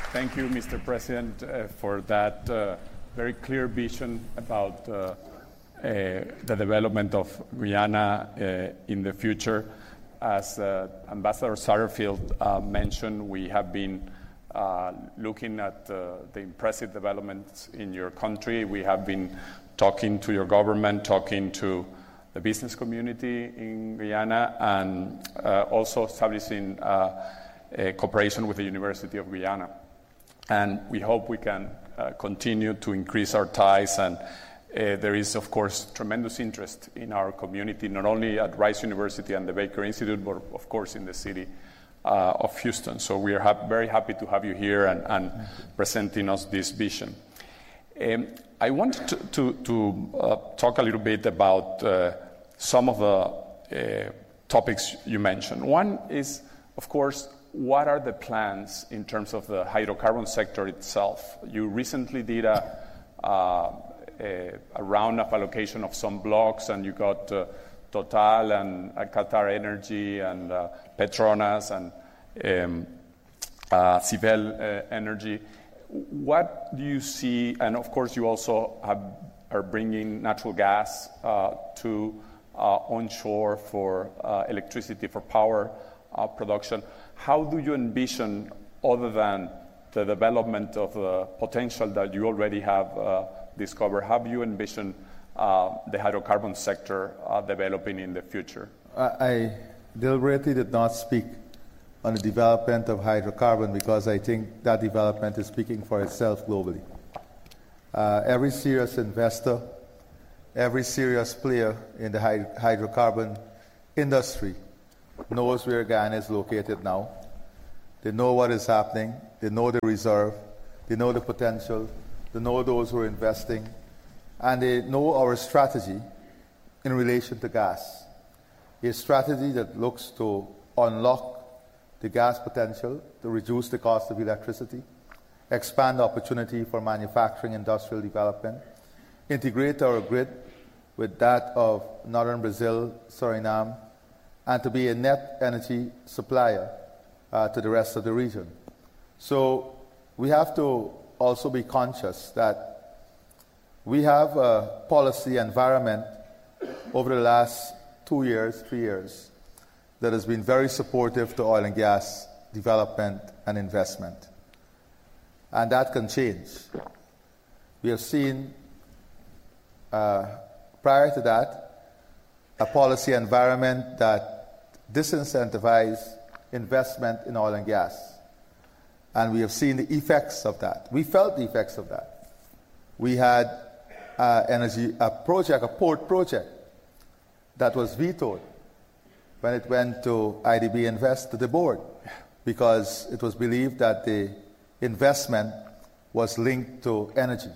Thank you, Mr. President, for that very clear vision about the development of Guyana in the future. As Ambassador Satterfield mentioned, we have been looking at the impressive developments in your country. We have been talking to your government, talking to the business community in Guyana, and also establishing cooperation with the University of Guyana. And we hope we can continue to increase our ties. And there is, of course, tremendous interest in our community, not only at Rice University and the Baker Institute, but, of course, in the city of Houston. So we are very happy to have you here and presenting us this vision. I want to talk a little bit about some of the topics you mentioned. One is, of course, what are the plans in terms of the hydrocarbon sector itself? You recently did a round of allocation of some blocks, and you got Total and Qatar Energy and Petronas and Civel Energy. What do you see? And of course, you also are bringing natural gas to onshore for electricity, for power production. How do you envision, other than the development of the potential that you already have discovered, how do you envision the hydrocarbon sector developing in the future? I deliberately did not speak on the development of hydrocarbon because I think that development is speaking for itself globally. Every serious investor, every serious player in the hydrocarbon industry knows where Guyana is located now. They know what is happening. They know the reserve. They know the potential. They know those who are investing. And they know our strategy in relation to gas. A strategy that looks to unlock the gas potential, to reduce the cost of electricity, expand opportunity for manufacturing, industrial development, integrate our grid with that of northern Brazil, Suriname, and to be a net energy supplier to the rest of the region. So we have to also be conscious that we have a policy environment over the last 2 years, 3 years, that has been very supportive to oil and gas development and investment. And that can change. We have seen, prior to that, a policy environment that disincentivized investment in oil and gas. And we have seen the effects of that. We felt the effects of that. We had a port project that was vetoed when it went to IDB Invest, to the board, because it was believed that the investment was linked to energy.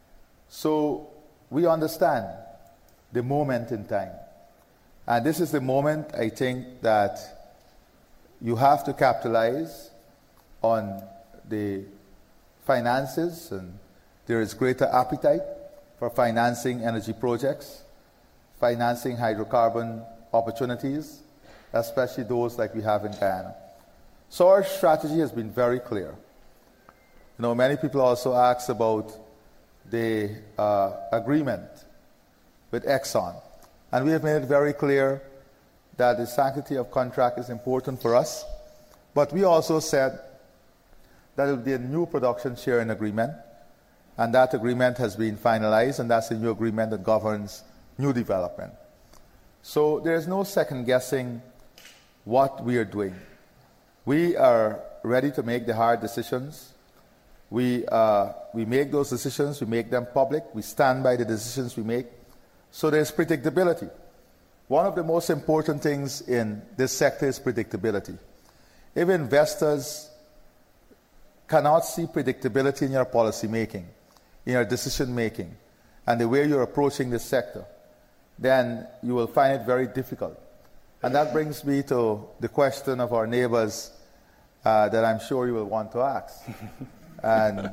So we understand the moment in time. And this is the moment, I think, that you have to capitalize on the finances, and there is greater appetite for financing energy projects, financing hydrocarbon opportunities, especially those like we have in Guyana. So our strategy has been very clear. You know, many people also ask about the agreement with Exxon. And we have made it very clear that the sanctity of contract is important for us. But we also said that it will be a new production sharing agreement. And that agreement has been finalized, and that's a new agreement that governs new development. So there is no second-guessing what we are doing. We are ready to make the hard decisions. We make those decisions, we make them public, we stand by the decisions we make. So there's predictability. One of the most important things in this sector is predictability. If investors cannot see predictability in your policy making, in your decision making, and the way you're approaching this sector, then you will find it very difficult. And that brings me to the question of our neighbors that I'm sure you will want to ask. And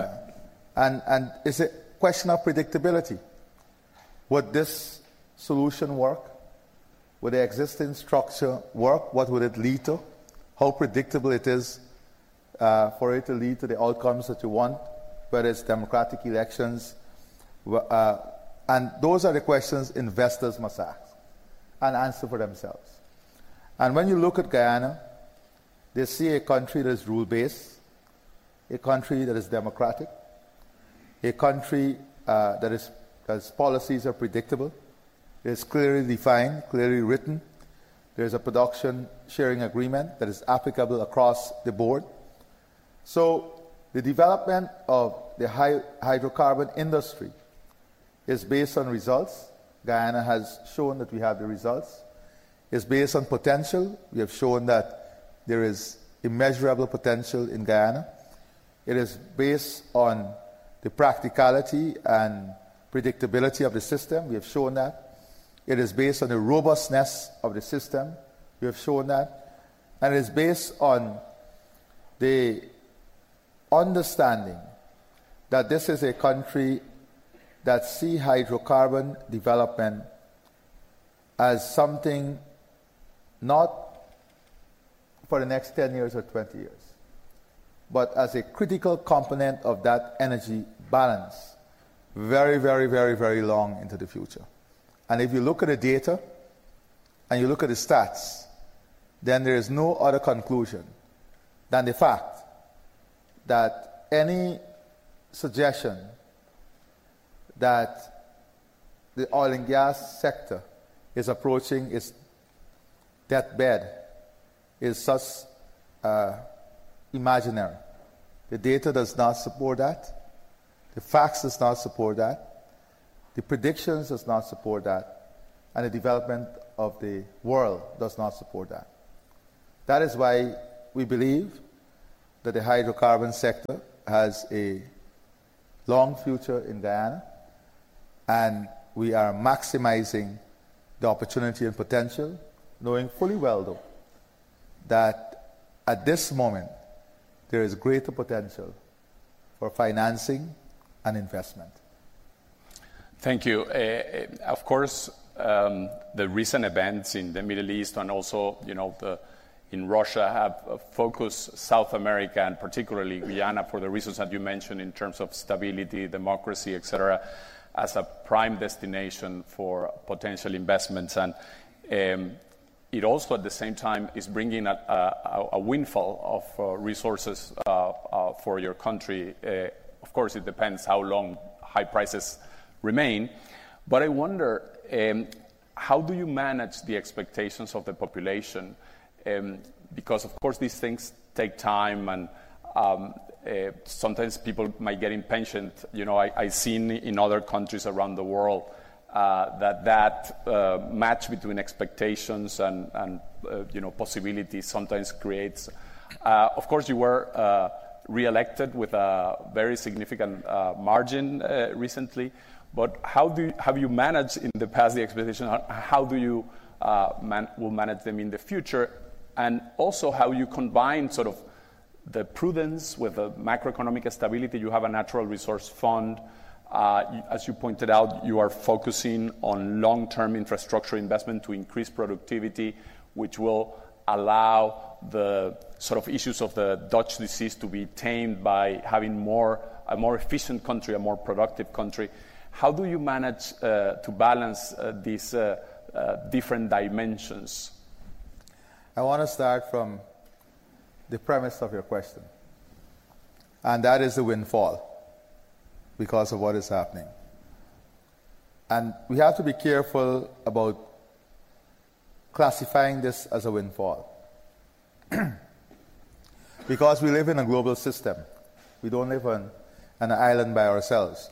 it's a question of predictability. Would this solution work? Would the existing structure work? What would it lead to? How predictable it is for it to lead to the outcomes that you want, whether it's democratic elections. And those are the questions investors must ask and answer for themselves. And when you look at Guyana, they see a country that is rule-based, a country that is democratic, a country that its policies are predictable, it is clearly defined, clearly written. There's a production sharing agreement that is applicable across the board. So the development of the hydrocarbon industry is based on results. Guyana has shown that we have the results. It's based on potential. We have shown that there is immeasurable potential in Guyana. It is based on the practicality and predictability of the system. We have shown that. It is based on the robustness of the system. We have shown that. And it is based on the understanding that this is a country that sees hydrocarbon development as something not for the next 10 years or 20 years, but as a critical component of that energy balance very, very, very, very long into the future. And if you look at the data and you look at the stats, then there is no other conclusion than the fact that any suggestion that the oil and gas sector is approaching its deathbed is such imaginary. The data does not support that. The facts does not support that. The predictions does not support that. And the development of the world does not support that. That is why we believe that the hydrocarbon sector has a long future in Guyana, and we are maximizing the opportunity and potential, knowing fully well, though, that at this moment there is greater potential for financing and investment. Thank you. Of course, the recent events in the Middle East and also, in Russia have focused South America and particularly Guyana for the reasons that you mentioned in terms of stability, democracy, etc., as a prime destination for potential investments. And it also, at the same time, is bringing a windfall of resources for your country. Of course, it depends how long high prices remain. But I wonder, how do you manage the expectations of the population? Because, of course, these things take time, and sometimes people might get impatient. I've seen in other countries around the world that match between expectations and possibilities sometimes creates. Of course, you were re-elected with a very significant margin recently. But have you managed in the past the expectations? How do you will manage them in the future? And also how you combine sort of the prudence with the macroeconomic stability. You have a natural resource fund. As you pointed out, you are focusing on long-term infrastructure investment to increase productivity, which will allow the sort of issues of the Dutch disease to be tamed by having a more efficient country, a more productive country. How do you manage to balance these different dimensions? I want to start from the premise of your question, and that is the windfall because of what is happening. And we have to be careful about classifying this as a windfall because we live in a global system. We don't live on an island by ourselves.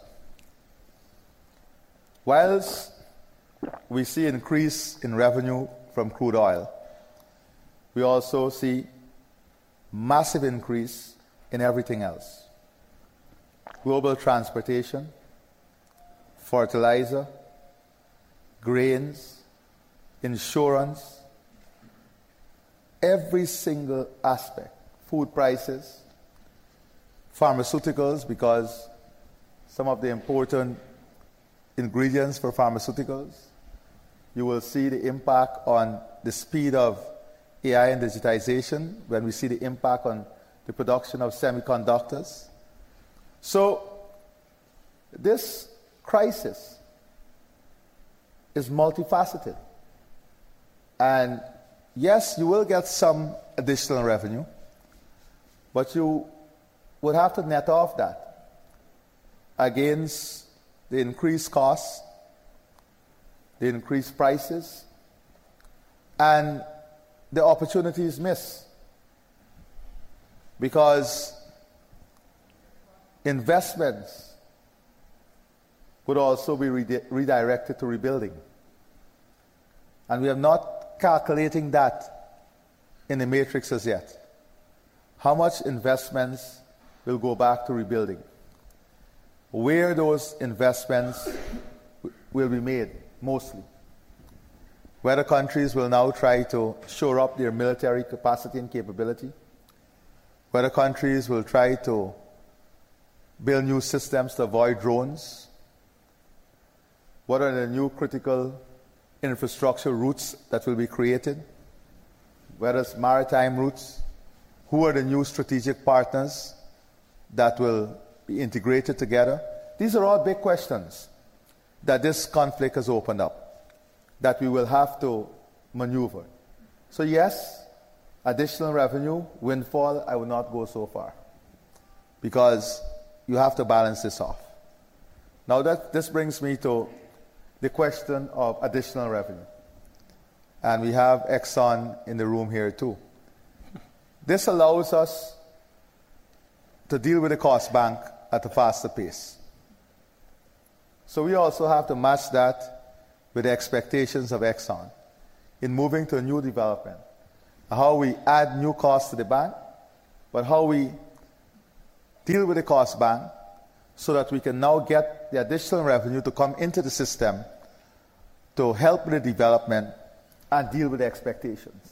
Whilst we see an increase in revenue from crude oil, we also see massive increase in everything else. Global transportation, fertilizer, grains, insurance, every single aspect, food prices, pharmaceuticals, because some of the important ingredients for pharmaceuticals, you will see the impact on the speed of AI and digitization when we see the impact on the production of semiconductors. So this crisis is multifaceted. And yes, you will get some additional revenue, but you would have to net off that against the increased costs, the increased prices, and the opportunities missed. Because investments would also be redirected to rebuilding. And we are not calculating that in the matrix as yet. How much investments will go back to rebuilding? Where those investments will be made, mostly. Whether countries will now try to shore up their military capacity and capability, whether countries will try to build new systems to avoid drones, what are the new critical infrastructure routes that will be created, whether it's maritime routes, who are the new strategic partners that will be integrated together. These are all big questions that this conflict has opened up, that we will have to maneuver. So yes, additional revenue, windfall, I will not go so far, because you have to balance this off. Now this brings me to the question of additional revenue. And we have Exxon in the room here too. This allows us to deal with the cost bank at a faster pace. So we also have to match that with the expectations of Exxon in moving to a new development. How we add new costs to the bank, but how we deal with the cost bank so that we can now get the additional revenue to come into the system to help with the development and deal with the expectations.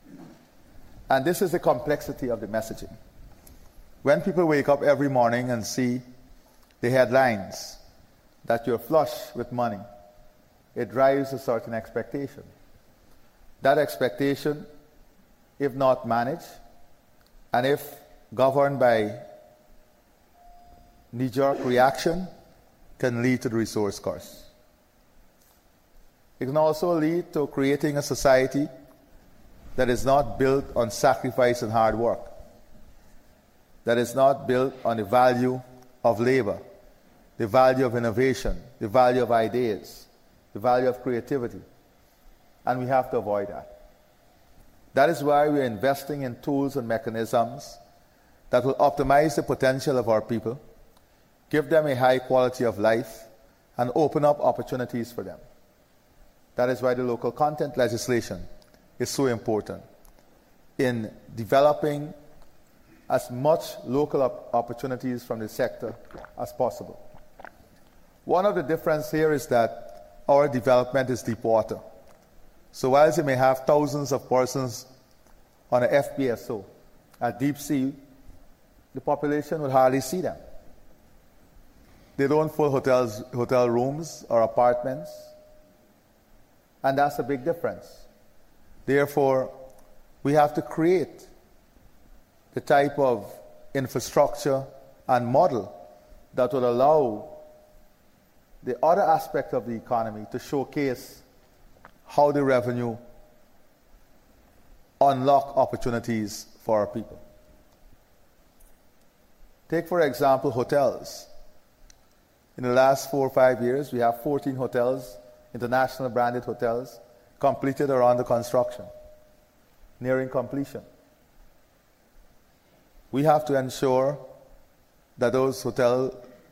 And this is the complexity of the messaging. When people wake up every morning and see the headlines that you're flush with money, it drives a certain expectation. That expectation, if not managed, and if governed by knee-jerk reaction, can lead to the resource curse. It can also lead to creating a society that is not built on sacrifice and hard work, that is not built on the value of labor, the value of innovation, the value of ideas, the value of creativity. And we have to avoid that. That is why we are investing in tools and mechanisms that will optimize the potential of our people, give them a high quality of life, and open up opportunities for them. That is why the local content legislation is so important in developing as much local opportunities from the sector as possible. One of the differences here is that our development is deep water. So whilst you may have thousands of persons on an FPSO at deep sea, the population will hardly see them. They don't fill hotel rooms or apartments, and that's a big difference. Therefore, we have to create the type of infrastructure and model that would allow the other aspect of the economy to showcase how the revenue unlock opportunities for our people. Take, for example, hotels. In the last 4 or 5 years, we have 14 hotels, international branded hotels, completed or under construction, nearing completion. We have to ensure that those hotels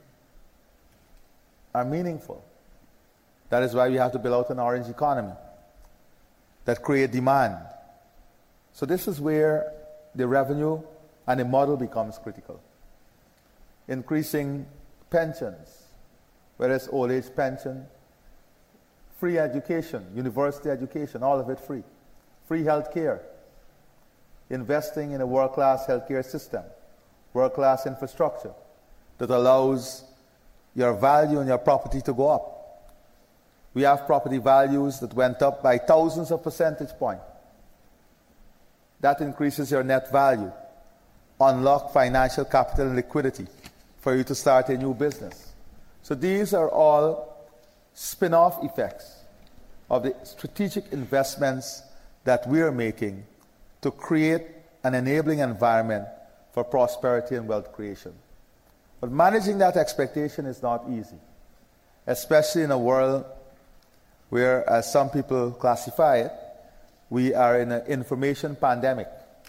are meaningful. That is why we have to build out an orange economy that create demand. So this is where the revenue and the model becomes critical. Increasing pensions, whether it's old age pension, free education, university education, all of it free. Free health care. Investing in a world-class healthcare system, world-class infrastructure that allows your value and your property to go up. We have property values that went up by thousands of percentage points. That increases your net value unlock financial capital and liquidity for you to start a new business. So these are all spin-off effects of the strategic investments that we are making to create an enabling environment for prosperity and wealth creation. But managing that expectation is not easy, especially in a world where, as some people classify it, we are in an information pandemic.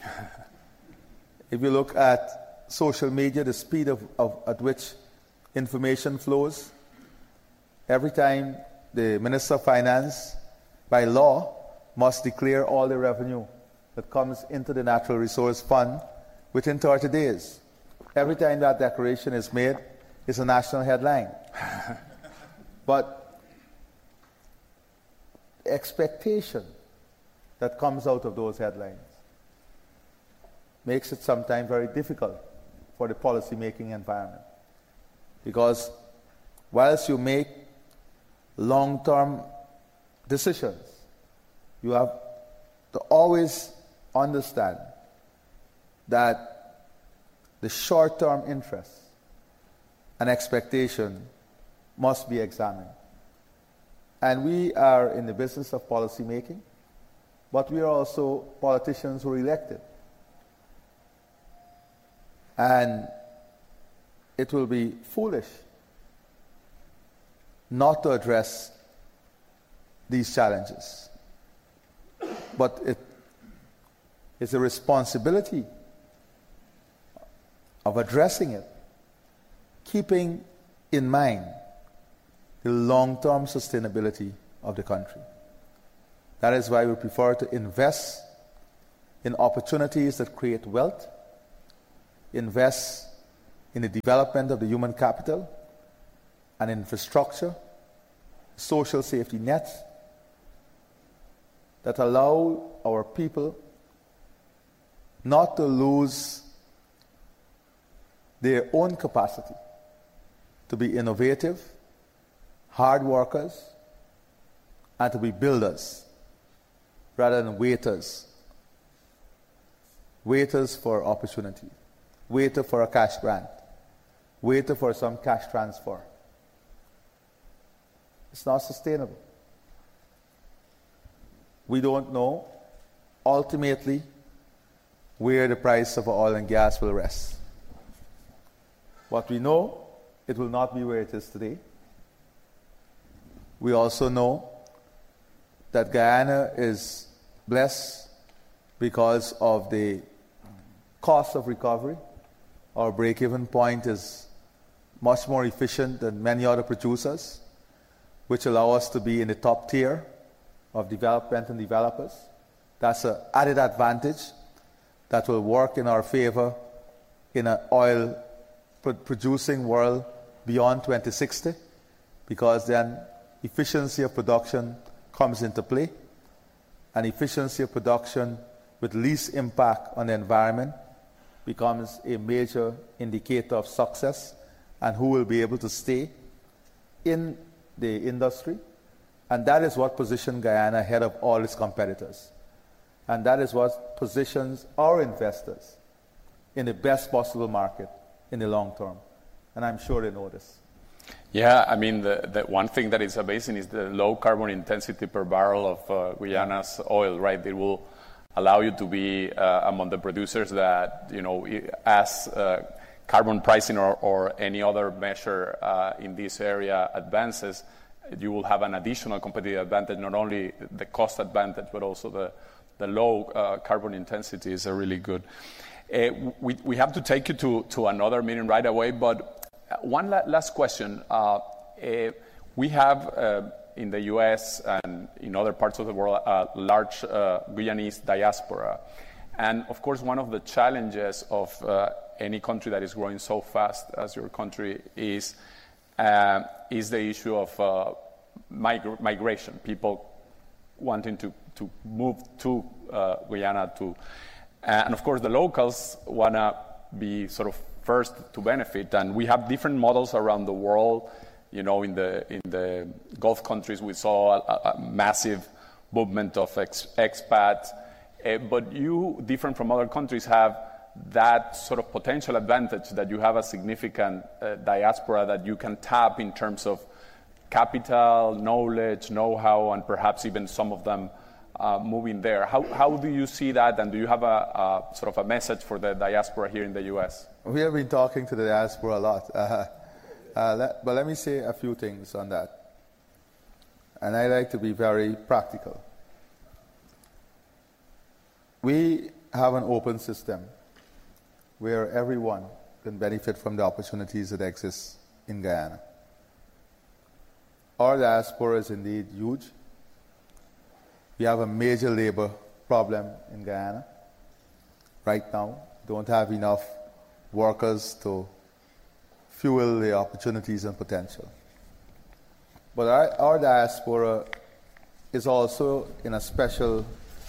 If you look at social media, the speed at which information flows, every time the Minister of Finance, by law, must declare all the revenue that comes into the Natural Resource Fund within 30 days. Every time that declaration is made, it's a national headline. But the expectation that comes out of those headlines makes it sometimes very difficult for the policy-making environment. Because whilst you make long-term decisions, you have to always understand that the short-term interest and expectation must be examined. And we are in the business of policy making, but we are also politicians who are elected. And it will be foolish not to address these challenges. But it is a responsibility of addressing it, keeping in mind the long-term sustainability of the country. That is why we prefer to invest in opportunities that create wealth, invest in the development of the human capital and infrastructure, social safety nets that allow our people not to lose their own capacity to be innovative, hard workers, and to be builders rather than waiters. Waiters for opportunity, waiter for a cash grant, waiter for some cash transfer. It's not sustainable. We don't know ultimately where the price of oil and gas will rest. What we know, it will not be where it is today. We also know that Guyana is blessed because of the cost of recovery. Our break-even point is much more efficient than many other producers, which allow us to be in the top tier of development and developers. That's an added advantage that will work in our favor in an oil producing world beyond 2060, because then efficiency of production comes into play, and efficiency of production with least impact on the environment becomes a major indicator of success and who will be able to stay in the industry. And that is what positions Guyana ahead of all its competitors. And that is what positions our investors in the best possible market in the long term. And I'm sure they know this. Yeah, I mean, the one thing that is amazing is the low carbon intensity per barrel of Guyana's oil, right? It will allow you to be among the producers that, you know, as carbon pricing or any other measure in this area advances, you will have an additional competitive advantage, not only the cost advantage, but also the low carbon intensity is a really good. We have to take you to another meeting right away, but one last question. We have in the U.S. and in other parts of the world a large Guyanese diaspora. And of course, one of the challenges of any country that is growing so fast as your country is the issue of migration, people wanting to move to Guyana and of course the locals want to be sort of first to benefit, and we have different models around the world. You know, in the Gulf countries we saw a massive movement of expats, but you, different from other countries, have that sort of potential advantage that you have a significant diaspora that you can tap in terms of capital, knowledge, know-how, and perhaps even some of them moving there. How do you see that, and do you have a sort of a message for the diaspora here in the U.S.? We have been talking to the diaspora a lot, but let me say a few things on that. And I like to be very practical. We have an open system where everyone can benefit from the opportunities that exist in Guyana. Our diaspora is indeed huge. We have a major labor problem in Guyana right now. Don't have enough workers to fuel the opportunities and potential. But our diaspora is also in a special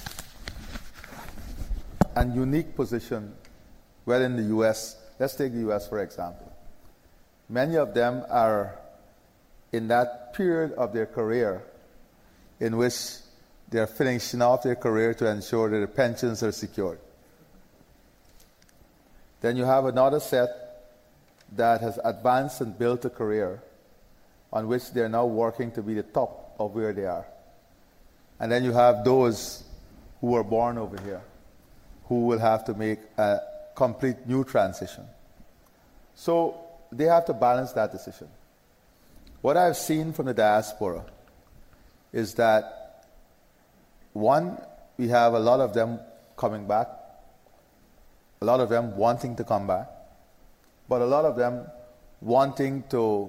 and unique position where in the U.S., let's take the U.S. for example. Many of them are in that period of their career in which they're finishing off their career to ensure that their pensions are secured. Then you have another set that has advanced and built a career on which they're now working to be the top of where they are. And then you have those who were born over here, who will have to make a complete new transition. So they have to balance that decision. What I've seen from the diaspora is that, one, we have a lot of them coming back, a lot of them wanting to come back, but a lot of them wanting to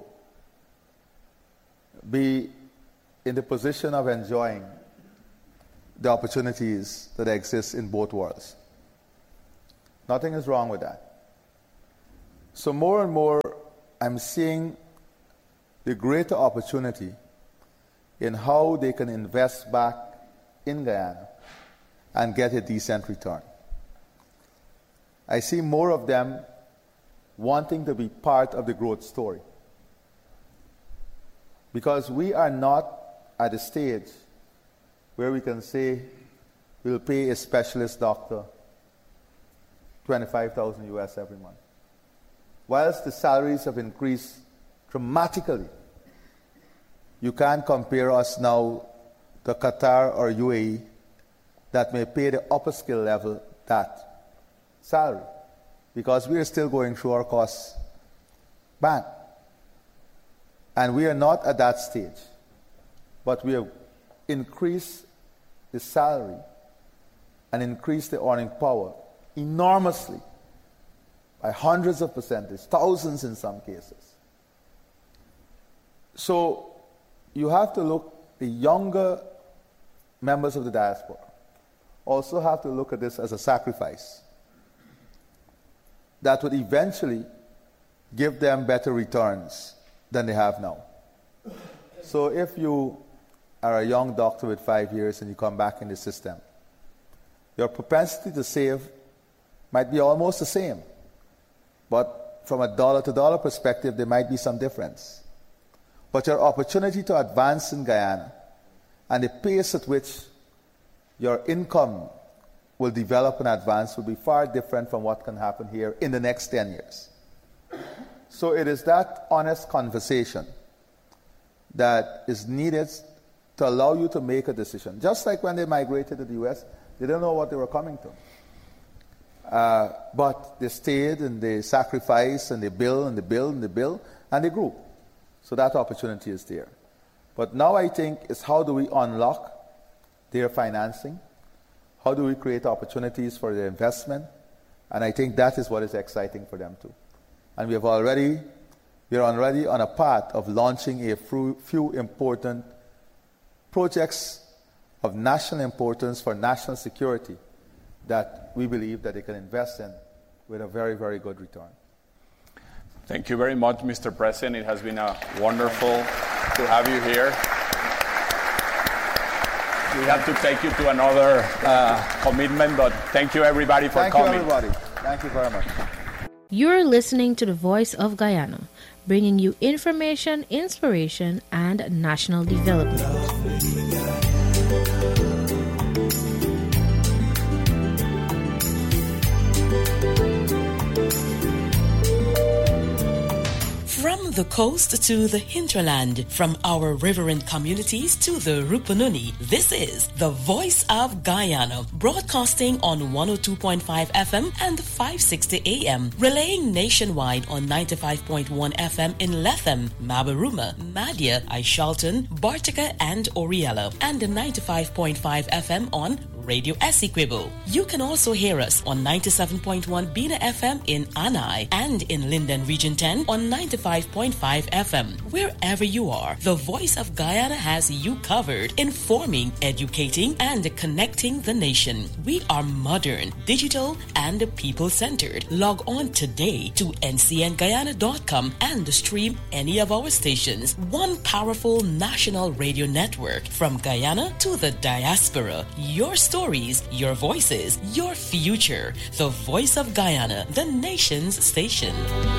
be in the position of enjoying the opportunities that exist in both worlds. Nothing is wrong with that. So more and more, I'm seeing the greater opportunity in how they can invest back in Guyana and get a decent return. I see more of them wanting to be part of the growth story. Because we are not at a stage where we can say we'll pay a specialist doctor $25,000 US every month. Whilst the salaries have increased dramatically, you can't compare us now to Qatar or UAE that may pay the upper skill level that salary, because we are still going through our costs back. And we are not at that stage, but we have increased the salary and increased the earning power enormously, by hundreds of percentage, thousands in some cases. So you have to look, the younger members of the diaspora also have to look at this as a sacrifice that would eventually give them better returns than they have now. So if you are a young doctor with 5 years and you come back in the system, your propensity to save might be almost the same, but from a dollar-to-dollar perspective, there might be some difference. But your opportunity to advance in Guyana and the pace at which your income will develop and advance will be far different from what can happen here in the next 10 years. So it is that honest conversation that is needed to allow you to make a decision. Just like when they migrated to the U.S., they didn't know what they were coming to. But they stayed and they sacrificed and they build and they build and they build and they grew. So that opportunity is there. But now I think it's how do we unlock their financing? How do we create opportunities for their investment? And I think that is what is exciting for them too. And we are already on a path of launching a few important projects of national importance for national security that we believe that they can invest in with a very, very good return. Thank you very much, Mr. President. It has been wonderful to have you here. We have to take you to another commitment, but thank you, everybody, for coming. Thank you, everybody. Thank you very much. You're listening to the Voice of Guyana, bringing you information, inspiration, and national development. From the coast to the hinterland, from our riverine communities to the Rupununi, this is the Voice of Guyana, broadcasting on 102.5 FM and 560 AM, relaying nationwide on 95.1 FM in Lethem, Mabaruma, Madia, Aishalton, Bartica, and Oriella, and 95.5 FM on Radio Essequibo. You can also hear us on 97.1 Bina FM in Anai and in Linden Region 10 on 95.5 FM. Wherever you are, the Voice of Guyana has you covered, informing, educating, and connecting the nation. We are modern, digital, and people-centered. Log on today to ncnguyana.com and stream any of our stations. One powerful national radio network from Guyana to the diaspora. Your stories, your voices, your future. The Voice of Guyana, the nation's station.